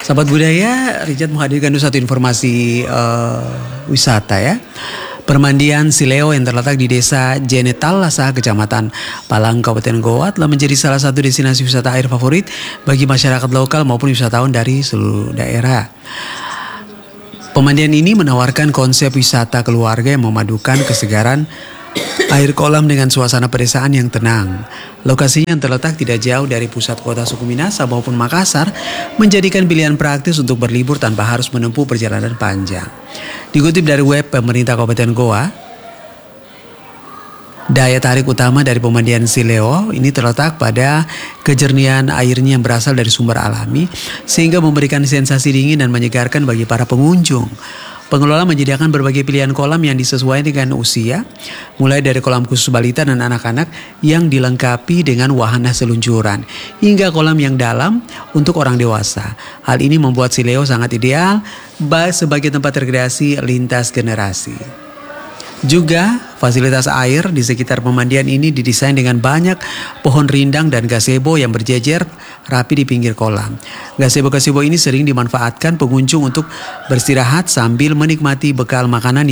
Sahabat budaya, Richard menghadirkan satu informasi wisata ya. Permandian Sileo yang terletak di desa Jenetalasa, Kecamatan Palang, Kabupaten Goa telah menjadi salah satu destinasi wisata air favorit bagi masyarakat lokal maupun wisatawan dari seluruh daerah. Pemandian ini menawarkan konsep wisata keluarga yang memadukan kesegaran air kolam dengan suasana pedesaan yang tenang. Lokasinya yang terletak tidak jauh dari pusat kota suku Minasa maupun Makassar menjadikan pilihan praktis untuk berlibur tanpa harus menempuh perjalanan panjang. Dikutip dari web pemerintah Kabupaten Goa, daya tarik utama dari pemandian Sileo ini terletak pada kejernihan airnya yang berasal dari sumber alami sehingga memberikan sensasi dingin dan menyegarkan bagi para pengunjung. Pengelola menyediakan berbagai pilihan kolam yang disesuaikan dengan usia, mulai dari kolam khusus balita dan anak-anak yang dilengkapi dengan wahana seluncuran, hingga kolam yang dalam untuk orang dewasa. Hal ini membuat Sileo sangat ideal sebagai tempat rekreasi lintas generasi. Juga fasilitas air di sekitar pemandian ini didesain dengan banyak pohon rindang dan gazebo yang berjejer rapi di pinggir kolam. Gazebo-gazebo ini sering dimanfaatkan pengunjung untuk beristirahat sambil menikmati bekal makanan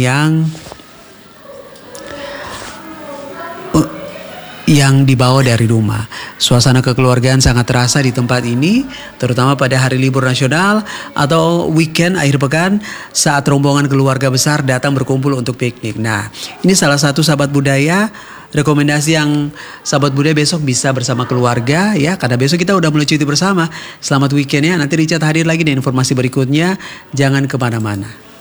yang dibawa dari rumah. Suasana kekeluargaan sangat terasa di tempat ini, terutama pada hari libur nasional atau weekend akhir pekan saat rombongan keluarga besar datang berkumpul untuk piknik. Nah, ini salah satu sahabat budaya, rekomendasi yang sahabat budaya besok bisa bersama keluarga ya, karena besok kita udah mulai cuti bersama. Selamat weekend ya, nanti Richard hadir lagi dengan informasi berikutnya, jangan kemana-mana.